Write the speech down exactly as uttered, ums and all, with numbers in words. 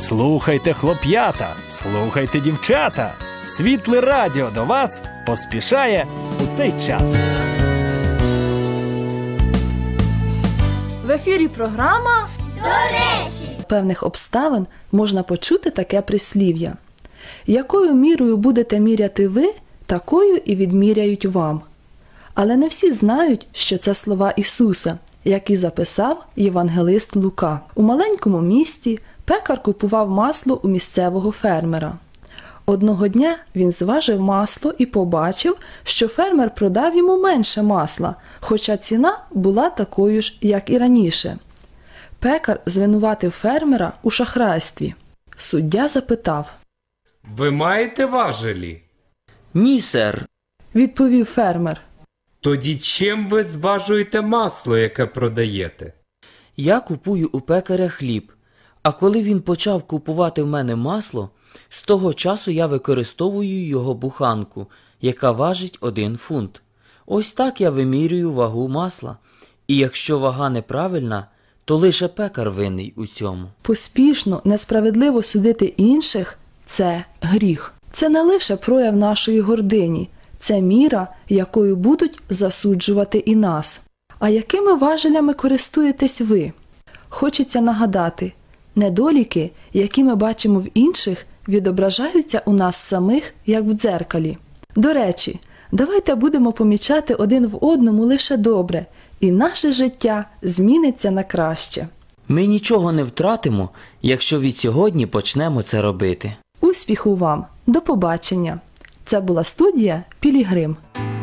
Слухайте, хлоп'ята, слухайте, дівчата. Світле радіо до вас поспішає у цей час. В ефірі програма «До речі». З певних обставин можна почути таке прислів'я. Якою мірою будете міряти ви, такою і відміряють вам. Але не всі знають, що це слова Ісуса, які записав євангелист Лука. У маленькому місті пекар купував масло у місцевого фермера. Одного дня він зважив масло і побачив, що фермер продав йому менше масла, хоча ціна була такою ж, як і раніше. Пекар звинуватив фермера у шахрайстві. Суддя запитав: «Ви маєте важелі?» «Ні, сер», – відповів фермер. «Тоді чим ви зважуєте масло, яке продаєте?» «Я купую у пекаря хліб, а коли він почав купувати в мене масло, з того часу я використовую його буханку, яка важить один фунт. Ось так я вимірюю вагу масла, і якщо вага неправильна, то лише пекар винний у цьому». Поспішно, несправедливо судити інших – це гріх. Це не лише прояв нашої гордині, це міра, якою будуть засуджувати і нас. А якими важелями користуєтесь ви? Хочеться нагадати, недоліки, які ми бачимо в інших, відображаються у нас самих, як в дзеркалі. До речі, давайте будемо помічати один в одному лише добре, і наше життя зміниться на краще. Ми нічого не втратимо, якщо від сьогодні почнемо це робити. Успіху вам! До побачення! Це була студія «Пілігрим».